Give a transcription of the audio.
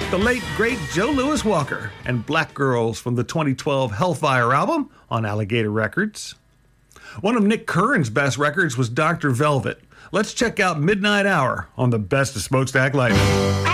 The late, great Joe Louis Walker and Black Girls from the 2012 Hellfire album on Alligator Records. One of Nick Curran's best records was Dr. Velvet. Let's check out Midnight Hour on the Best of Smokestack Life.